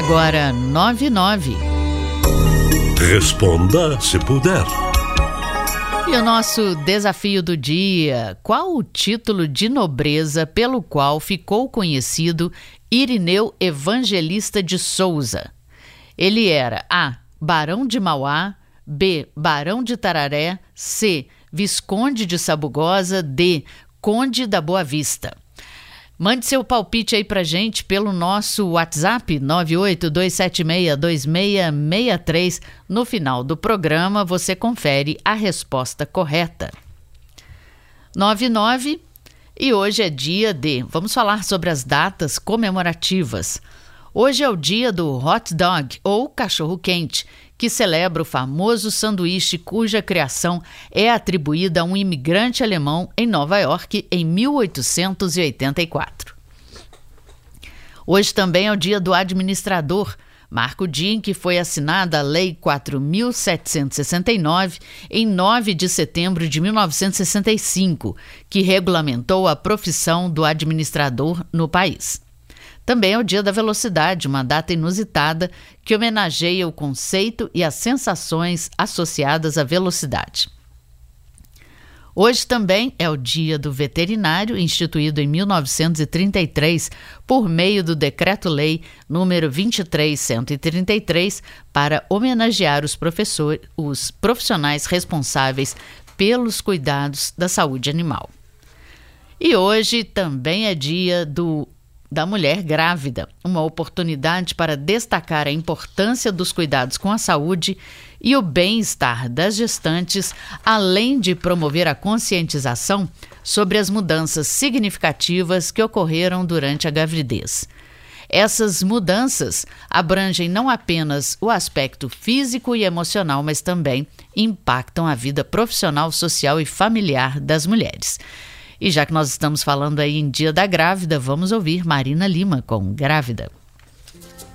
Agora 9:09. Responda se puder. E o nosso desafio do dia: qual o título de nobreza pelo qual ficou conhecido Irineu Evangelista de Souza? Ele era A. Barão de Mauá, B. Barão de Tararé, C. Visconde de Sabugosa, D. Conde da Boa Vista. Mande seu palpite aí pra gente pelo nosso WhatsApp 982762663. No final do programa você confere a resposta correta. 9:09 e hoje é dia de... Vamos falar sobre as datas comemorativas. Hoje é o dia do hot dog ou cachorro-quente, que celebra o famoso sanduíche cuja criação é atribuída a um imigrante alemão em Nova York em 1884. Hoje também é o dia do administrador, marca o dia em que foi assinada a Lei 4.769, em 9 de setembro de 1965, que regulamentou a profissão do administrador no país. Também é o dia da velocidade, uma data inusitada que homenageia o conceito e as sensações associadas à velocidade. Hoje também é o dia do veterinário, instituído em 1933 por meio do Decreto-Lei número 23.133, para homenagear os profissionais responsáveis pelos cuidados da saúde animal. E hoje também é dia da mulher grávida, uma oportunidade para destacar a importância dos cuidados com a saúde e o bem-estar das gestantes, além de promover a conscientização sobre as mudanças significativas que ocorreram durante a gravidez. Essas mudanças abrangem não apenas o aspecto físico e emocional, mas também impactam a vida profissional, social e familiar das mulheres. E já que nós estamos falando aí em Dia da Grávida, vamos ouvir Marina Lima com Grávida.